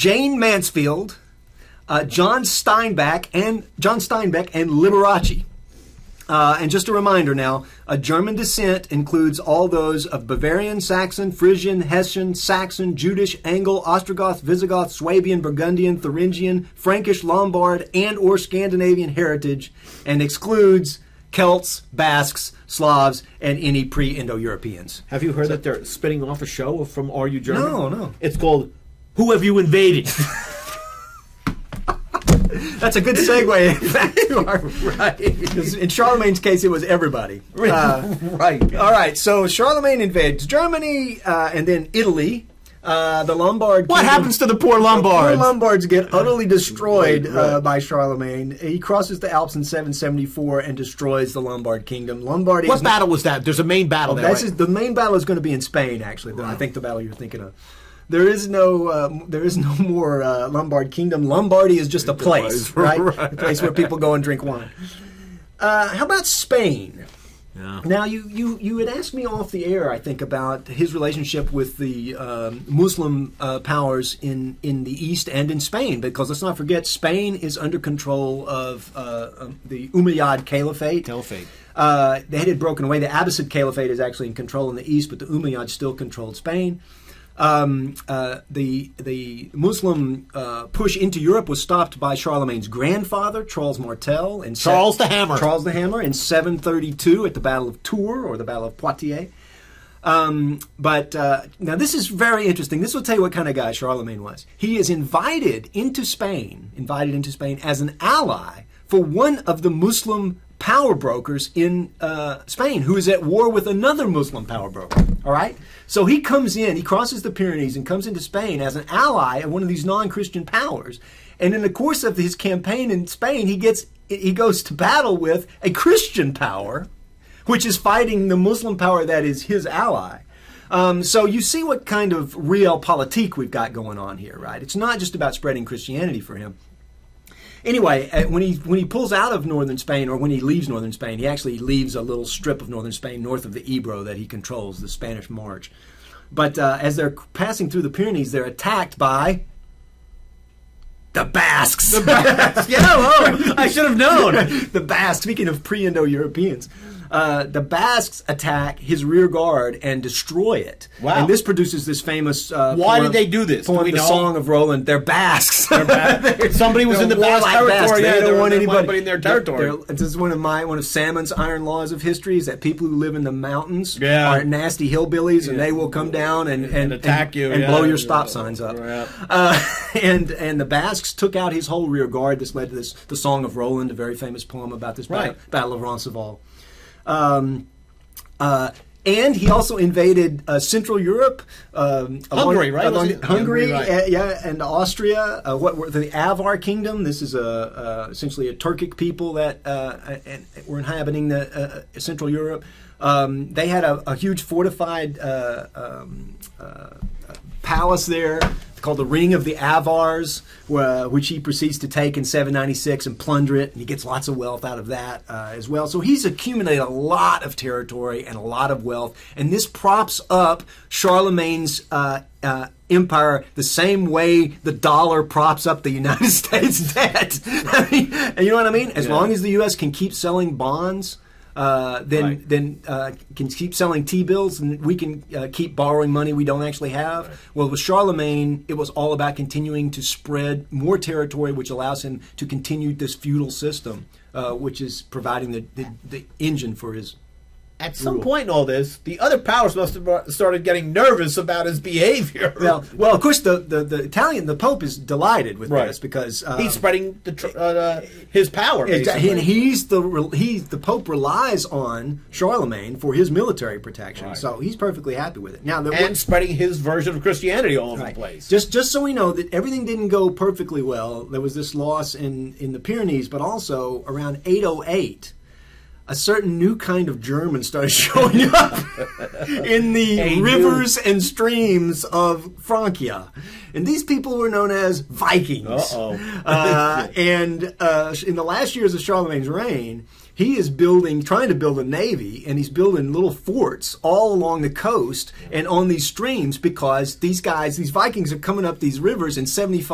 Jane Mansfield, John Steinbeck, and Liberace. And just a reminder now, German descent includes all those of Bavarian, Saxon, Frisian, Hessian, Saxon, Judish, Anglo, Ostrogoth, Visigoth, Swabian, Burgundian, Thuringian, Frankish, Lombard, and or Scandinavian heritage, and excludes Celts, Basques, Slavs, and any pre-Indo-Europeans. Have you heard that they're spinning off a show from Are You German? No. It's called Who Have You Invaded? That's a good segue back to our... Right. In Charlemagne's case, it was everybody. Right. All right, so Charlemagne invades Germany and then Italy. The Lombard... What happens to the poor Lombards? The poor Lombards get utterly destroyed by Charlemagne. He crosses the Alps in 774 and destroys the Lombard kingdom. What battle was that? There's a main battle there, right? The main battle is going to be in Spain, actually. Right. I think the battle you're thinking of. There is no more Lombard kingdom. Lombardy is just a place, right? A place where people go and drink wine. How about Spain? Yeah. Now, you had asked me off the air, I think, about his relationship with the Muslim powers in the East and in Spain, because let's not forget, Spain is under control of the Umayyad Caliphate. They had broken away. The Abbasid Caliphate is actually in control in the East, but the Umayyads still controlled Spain. The Muslim push into Europe was stopped by Charlemagne's grandfather, Charles Martel, and Charles the Hammer in 732 at the Battle of Tours or the Battle of Poitiers. But now this is very interesting. This will tell you what kind of guy Charlemagne was. He is invited into Spain as an ally for one of the Muslim power brokers in Spain, who is at war with another Muslim power broker. All right? So he comes in, he crosses the Pyrenees and comes into Spain as an ally of one of these non-Christian powers. And in the course of his campaign in Spain, he goes to battle with a Christian power, which is fighting the Muslim power that is his ally. So you see what kind of realpolitik we've got going on here, right? It's not just about spreading Christianity for him. Anyway, when he pulls out of northern Spain, or when he leaves northern Spain, he actually leaves a little strip of northern Spain north of the Ebro that he controls, the Spanish March. But as they're passing through the Pyrenees, they're attacked by the Basques. The Basques. Yeah, I should have known. The Basques, speaking of pre-Indo-Europeans. The Basques attack his rear guard and destroy it. Wow. And this produces this famous Why did they do this? The Song of Roland. They're Basques. Somebody was in the Basque territory. They don't want anybody in their territory. This is one of Salmon's iron laws of history, is that people who live in the mountains are nasty hillbillies, and they will come down and attack you and blow your stop signs up. And the Basques took out his whole rear guard. This led to the Song of Roland, a very famous poem about this Battle of Roncesvalles. And he also invaded Central Europe, Hungary, right? Hungary, and Austria. What were the Avar Kingdom? This is essentially a Turkic people that were inhabiting the Central Europe. They had a huge fortified palace there called the Ring of the Avars, which he proceeds to take in 796 and plunder it, and he gets lots of wealth out of that as well. So he's accumulated a lot of territory and a lot of wealth, and this props up Charlemagne's empire the same way the dollar props up the United States debt. I mean, and you know what I mean? As long as the U.S. can keep selling bonds, then can keep selling T-bills, and we can keep borrowing money we don't actually have. Right. Well, with Charlemagne, it was all about continuing to spread more territory, which allows him to continue this feudal system, which is providing the engine for his At some point in all this, the other powers must have started getting nervous about his behavior. Well, of course, the Pope is delighted with this, because he's spreading his power. Basically. And the Pope relies on Charlemagne for his military protection, so he's perfectly happy with it. Now, spreading his version of Christianity all over the place. Just so we know that everything didn't go perfectly well. There was this loss in the Pyrenees, but also around 808. A certain new kind of German started showing up in the rivers and streams of Francia. And these people were known as Vikings. And in the last years of Charlemagne's reign, he is trying to build a navy, and he's building little forts all along the coast and on these streams, because these Vikings are coming up these rivers in 75